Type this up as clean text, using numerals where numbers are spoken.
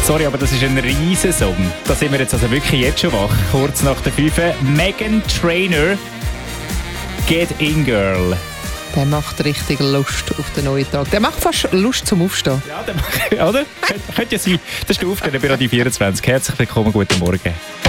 Sorry, aber das ist ein riesen Song. Da sind wir jetzt also wirklich jetzt schon wach. Kurz nach der 5. Meghan Trainor, Get In Girl. Der macht richtig Lust auf den neuen Tag. Der macht fast Lust zum Aufstehen. Ja, oder? Könnte ja sein. Das ist der Auftritt bei Radio 24. Herzlich willkommen, guten Morgen.